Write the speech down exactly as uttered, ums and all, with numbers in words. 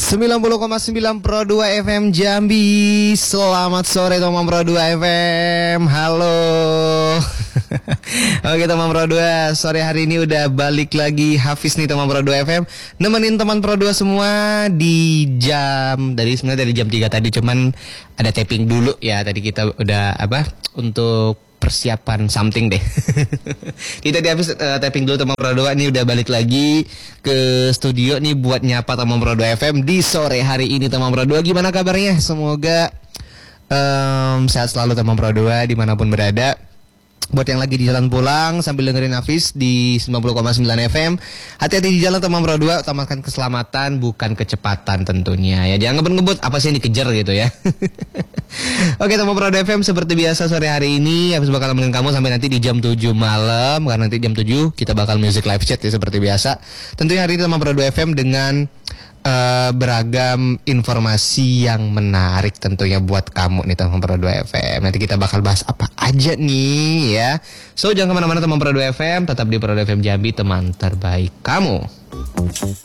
sembilan puluh koma sembilan Pro dua F M Jambi. Selamat sore teman Pro dua F M. Halo. Oke teman Pro dua, sore hari ini udah balik lagi Hafiz nih teman Pro dua F M. Nemenin teman Pro dua semua di jam dari sebenarnya dari jam tiga tadi, cuman ada taping dulu ya. Tadi kita udah apa untuk persiapan something deh. Kita tadi habis uh, tapping dulu teman Pro dua, ini udah balik lagi ke studio nih buat nyapa teman Pro dua F M di sore hari ini teman Pro dua. Gimana kabarnya? Semoga um, sehat selalu teman Pro dua dimanapun berada. Buat yang lagi di jalan pulang sambil dengerin Hafiz di sembilan puluh koma sembilan F M, hati-hati di jalan teman Pro dua, utamakan keselamatan bukan kecepatan tentunya ya. Jangan ngebut-ngebut, apa sih yang dikejar gitu ya. Oke teman Pro dua F M, seperti biasa sore hari ini Hafiz bakal nemenin kamu sampai nanti di jam tujuh malam. Karena nanti jam tujuh kita bakal music live chat ya seperti biasa. Tentunya hari ini teman Pro dua F M dengan Uh, beragam informasi yang menarik tentunya buat kamu nih teman Pro dua F M. Nanti kita bakal bahas apa aja nih ya. So jangan kemana-mana teman Pro dua F M, tetap di Pro dua F M Jambi, teman terbaik kamu.